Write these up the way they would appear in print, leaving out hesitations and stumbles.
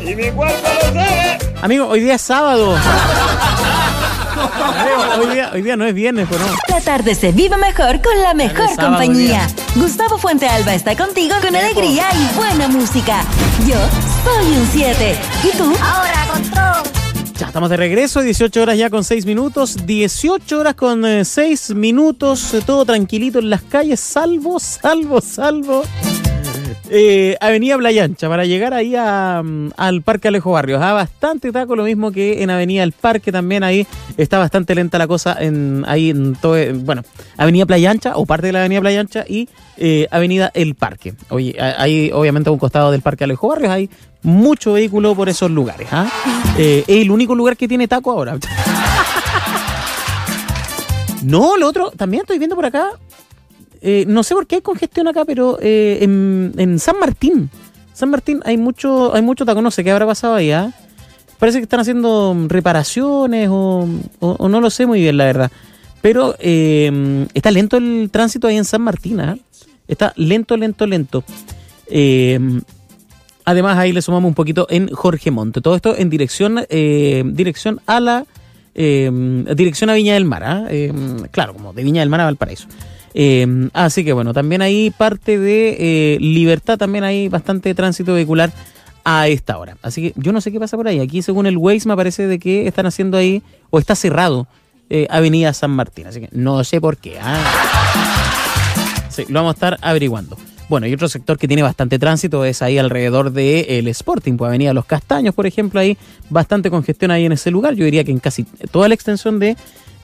Y mi cuerpo lo sabe. Amigo, hoy día es sábado. Hoy día no es viernes, pues no. La tarde se vive mejor con la mejor compañía. Gustavo Fuentealba está contigo con alegría y buena música. Yo soy un 7. ¿Y tú? Ahora control. Ya estamos de regreso, 18 horas ya con 6 minutos. 18 horas con 6 minutos. Todo tranquilito en las calles, salvo. Avenida Playa Ancha, para llegar ahí al Parque Alejo Barrios. Bastante taco, lo mismo que en Avenida El Parque también. Ahí está bastante lenta la cosa Avenida Playa Ancha o parte de la Avenida Playa Ancha y Avenida El Parque. Oye, ahí obviamente a un costado del Parque Alejo Barrios hay mucho vehículo por esos lugares. Es el único lugar que tiene taco ahora. No, lo otro, también estoy viendo por acá. No sé por qué hay congestión acá, pero en San Martín hay mucho taco, no sé qué habrá pasado ahí. Parece que están haciendo reparaciones o no lo sé muy bien, la verdad. Pero está lento el tránsito ahí en San Martín. Está lento. Además ahí le sumamos un poquito en Jorge Montt. Todo esto en dirección a Viña del Mar. Claro, como de Viña del Mar a Valparaíso. Así que bueno, también hay parte de Libertad, también hay bastante tránsito vehicular a esta hora. Así que yo no sé qué pasa por ahí. Aquí según el Waze me parece de que están haciendo ahí, o está cerrado, Avenida San Martín. Así que no sé por qué. Sí, lo vamos a estar averiguando. Bueno, y otro sector que tiene bastante tránsito es ahí alrededor del Sporting, pues Avenida Los Castaños, por ejemplo, ahí bastante congestión ahí en ese lugar. Yo diría que en casi toda la extensión de...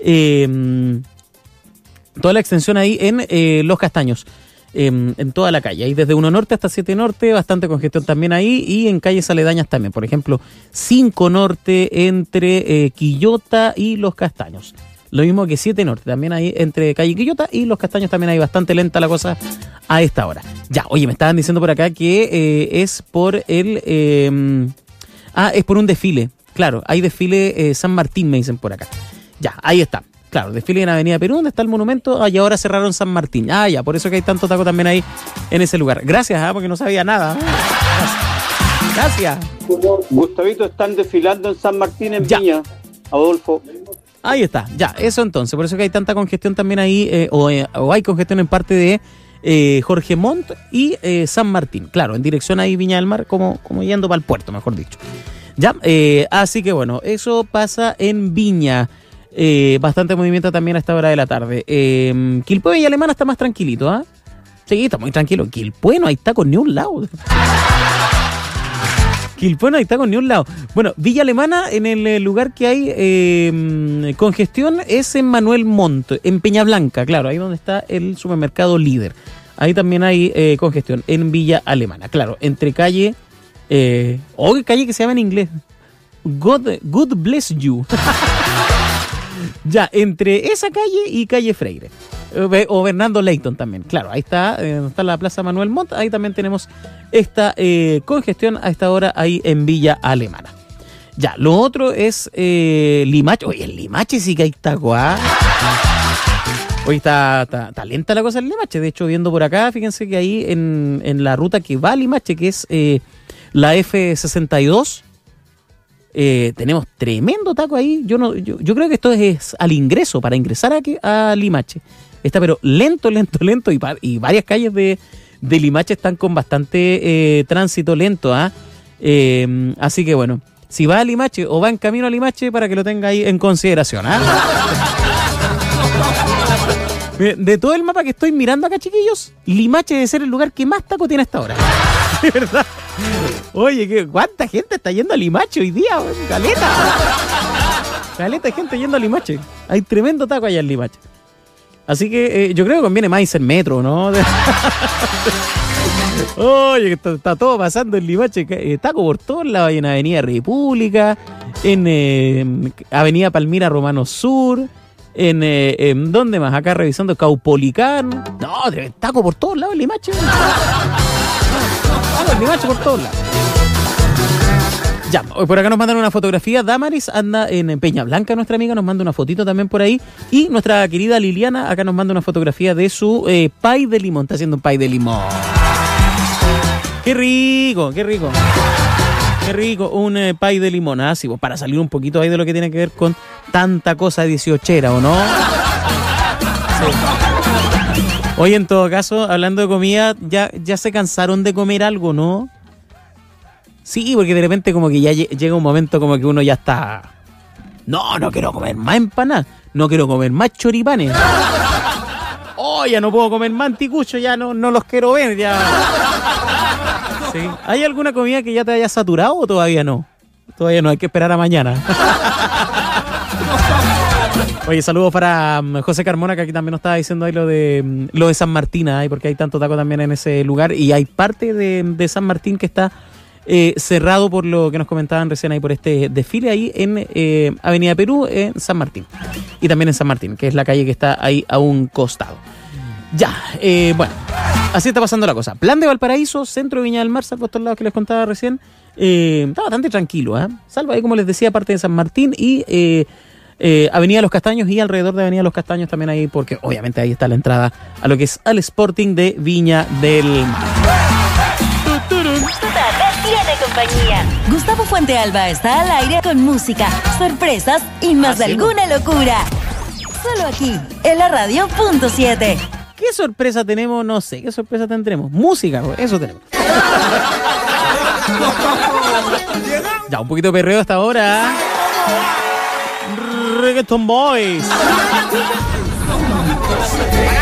toda la extensión ahí en Los Castaños, en toda la calle. Ahí desde 1 Norte hasta 7 Norte, bastante congestión también ahí, y en calles aledañas también. Por ejemplo, 5 Norte entre Quillota y Los Castaños. Lo mismo que 7 Norte, también ahí entre calle Quillota y Los Castaños también hay bastante lenta la cosa a esta hora. Ya, oye, me estaban diciendo por acá que es por es por un desfile. Claro, hay desfile San Martín, me dicen por acá. Ya, ahí está. Claro, desfile en Avenida Perú, donde está el monumento, y ahora cerraron San Martín. Ya, por eso que hay tanto taco también ahí en ese lugar. Gracias, porque no sabía nada. Gracias. Gustavito, están desfilando en San Martín en Viña, Adolfo. Ahí está, ya, eso entonces. Por eso que hay tanta congestión también ahí, o hay congestión en parte de Jorge Montt y San Martín. Claro, en dirección ahí Viña del Mar, como yendo para el puerto, mejor dicho. Ya, así que bueno, eso pasa en Viña. Bastante movimiento también a esta hora de la tarde. Quilpué y Alemana está más tranquilito, Sí, está muy tranquilo. Quilpué no hay tacos ni un lado. Quilpué no hay tacos ni un lado. Bueno, Villa Alemana, en el lugar que hay congestión es en Manuel Montt, en Peña Blanca, claro, ahí donde está el supermercado Líder. Ahí también hay congestión en Villa Alemana, claro, entre calle, calle que se llama en inglés, God Bless You. Ya, entre esa calle y calle Freire. O Bernardo Leighton también. Claro, ahí está la Plaza Manuel Montt. Ahí también tenemos esta congestión a esta hora ahí en Villa Alemana. Ya, lo otro es Limache. Oye, en Limache sí que hay taco, Hoy está lenta la cosa en Limache. De hecho, viendo por acá, fíjense que ahí en la ruta que va a Limache, que es la F62, tenemos tremendo taco ahí. Yo creo que esto es al ingreso, para ingresar a Limache. Está pero lento y varias calles de Limache están con bastante tránsito lento. Así que bueno, si va a Limache o va en camino a Limache, para que lo tenga ahí en consideración. De todo el mapa que estoy mirando acá, chiquillos, Limache debe ser el lugar que más taco tiene hasta ahora. De verdad. Oye, ¿cuánta gente está yendo a Limache hoy día? Caleta de gente yendo a Limache. Hay tremendo taco allá en Limache. Así que yo creo que conviene más irse en metro, ¿no? Oye, está todo pasando en Limache. Taco por todos lados. En Avenida República, en Avenida Palmira Romano Sur, en ¿dónde más? Acá revisando Caupolicán. No, taco por todos lados en Limache. En Limache por todos lados. Ya, por acá nos mandan una fotografía. Damaris anda en Peña Blanca, nuestra amiga, nos manda una fotito también por ahí. Y nuestra querida Liliana acá nos manda una fotografía de su pay de limón. Está haciendo un pay de limón. ¡Qué rico, qué rico! Qué rico, un pay de limón, así, pues, para salir un poquito ahí de lo que tiene que ver con tanta cosa 18era, ¿o no? Sí. Oye, en todo caso, hablando de comida, ya se cansaron de comer algo, ¿no? Sí, porque de repente como que ya llega un momento como que uno ya está... No quiero comer más empanadas, no quiero comer más choripanes. Oh, ya no puedo comer más anticuchos, ya no los quiero ver, ya. Sí. ¿Hay alguna comida que ya te haya saturado o todavía no? Todavía no, hay que esperar a mañana. Oye, saludos para José Carmona, que aquí también nos estaba diciendo ahí lo de San Martín, porque hay tanto taco también en ese lugar y hay parte de San Martín que está cerrado por lo que nos comentaban recién ahí por este desfile ahí en Avenida Perú, en San Martín. Y también en San Martín, que es la calle que está ahí a un costado. Ya, bueno, así está pasando la cosa. Plan de Valparaíso, centro de Viña del Mar, salvo estos lados que les contaba recién, está bastante tranquilo, salvo ahí, como les decía, parte de San Martín y Avenida Los Castaños y alrededor de Avenida Los Castaños también ahí, porque obviamente ahí está la entrada a lo que es al Sporting de Viña del Mar. Tiene compañía. Gustavo Fuente Alba está al aire con música, sorpresas y más de alguna locura. Solo aquí, en la radio.7. ¿Qué sorpresa tenemos? No sé, ¿qué sorpresa tendremos? Música, eso tenemos. Ya, un poquito de perreo hasta ahora. Reggaeton Boys.